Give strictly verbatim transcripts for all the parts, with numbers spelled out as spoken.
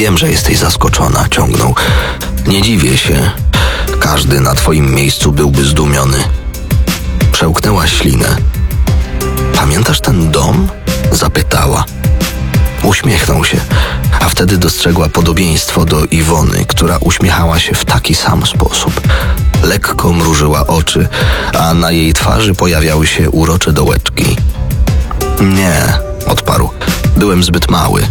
Wiem, że jesteś zaskoczona, ciągnął. Nie dziwię się. Każdy na twoim miejscu byłby zdumiony. Przełknęła ślinę. Pamiętasz ten dom? Zapytała. Uśmiechnął się, a wtedy dostrzegła podobieństwo do Iwony, która uśmiechała się w taki sam sposób. Lekko mrużyła oczy, a na jej twarzy pojawiały się urocze dołeczki. Nie, odparł. Byłem zbyt mały.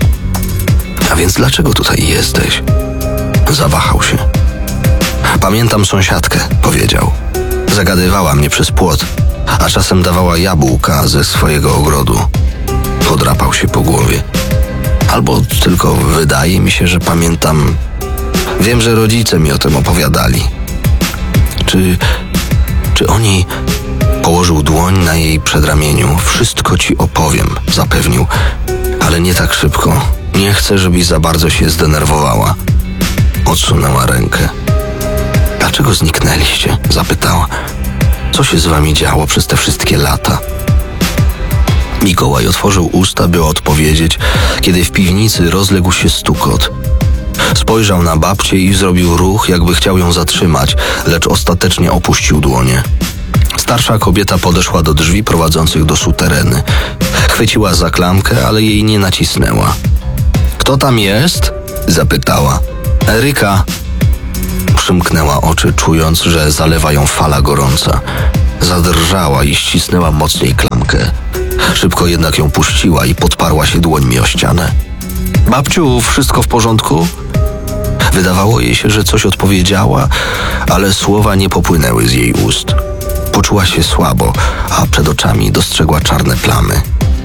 A więc dlaczego tutaj jesteś? Zawahał się. Pamiętam sąsiadkę, powiedział. Zagadywała mnie przez płot, a czasem dawała jabłka ze swojego ogrodu. Podrapał się po głowie. Albo tylko wydaje mi się, że pamiętam. Wiem, że rodzice mi o tym opowiadali. Czy... czy oni... Położył dłoń na jej przedramieniu. Wszystko ci opowiem, zapewnił. Ale nie tak szybko. Nie chcę, żebyś za bardzo się zdenerwowała. Odsunęła rękę. Dlaczego zniknęliście? Zapytała. Co się z wami działo przez te wszystkie lata? Mikołaj otworzył usta, by odpowiedzieć, kiedy w piwnicy rozległ się stukot. Spojrzał na babcię i zrobił ruch, jakby chciał ją zatrzymać, lecz ostatecznie opuścił dłonie. Starsza kobieta podeszła do drzwi prowadzących do sutereny. Chwyciła za klamkę, ale jej nie nacisnęła. Kto tam jest? Zapytała. Eryka. Przymknęła oczy, czując, że zalewa ją fala gorąca. Zadrżała i ścisnęła mocniej klamkę. Szybko jednak ją puściła i podparła się dłońmi o ścianę. Babciu, wszystko w porządku? Wydawało jej się, że coś odpowiedziała, ale słowa nie popłynęły z jej ust. Poczuła się słabo, a przed oczami dostrzegła czarne plamy.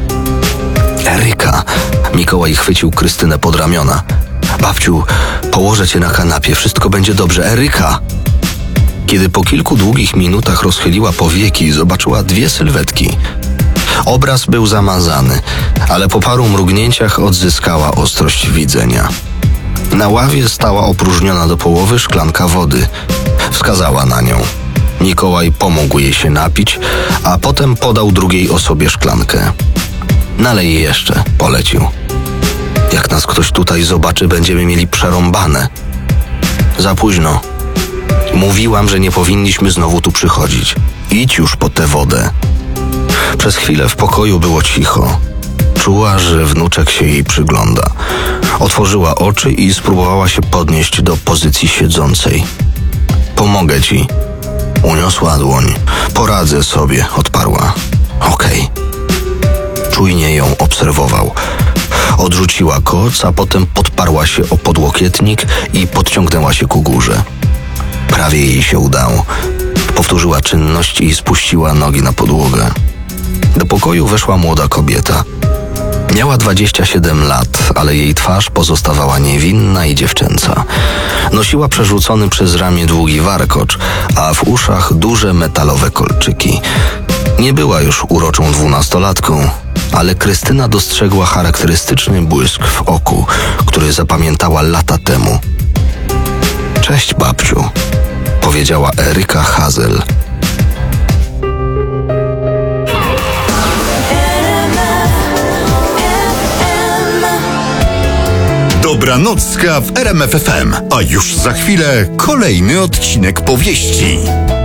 Eryka! Mikołaj chwycił Krystynę pod ramiona. Babciu, położę cię na kanapie, wszystko będzie dobrze. Eryka! Kiedy po kilku długich minutach rozchyliła powieki, zobaczyła dwie sylwetki. Obraz był zamazany, ale po paru mrugnięciach odzyskała ostrość widzenia. Na ławie stała opróżniona do połowy szklanka wody. Wskazała na nią. Mikołaj pomógł jej się napić, a potem podał drugiej osobie szklankę. Nalej jeszcze, polecił. Jak nas ktoś tutaj zobaczy, będziemy mieli przerąbane. Za późno. Mówiłam, że nie powinniśmy znowu tu przychodzić. Idź już po tę wodę. Przez chwilę w pokoju było cicho. Czuła, że wnuczek się jej przygląda. Otworzyła oczy i spróbowała się podnieść do pozycji siedzącej. Pomogę ci. Uniosła dłoń. Poradzę sobie, odparła. Okej. Czujnie ją obserwował. Odrzuciła koc, a potem podparła się o podłokietnik i podciągnęła się ku górze. Prawie jej się udało. Powtórzyła czynność i spuściła nogi na podłogę. Do pokoju weszła młoda kobieta. Miała dwadzieścia siedem lat, ale jej twarz pozostawała niewinna i dziewczęca. Nosiła przerzucony przez ramię długi warkocz, a w uszach duże metalowe kolczyki. Nie była już uroczą dwunastolatką, ale Krystyna dostrzegła charakterystyczny błysk w oku, który zapamiętała lata temu. Cześć, babciu, powiedziała Eryka Hazel. Dobranocka w R M F F M, a już za chwilę kolejny odcinek powieści.